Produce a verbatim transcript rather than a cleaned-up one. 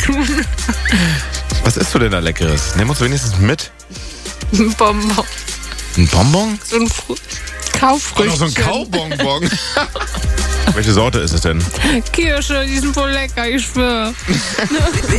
tun. Was isst du denn da Leckeres? Nimm uns wenigstens mit. Ein Bonbon. Ein Bonbon? So ein Fr- Oh, Kaufrüchtchen. noch so ein Kaubonbon. Welche Sorte ist es denn? Kirsche, die sind wohl lecker, ich schwöre.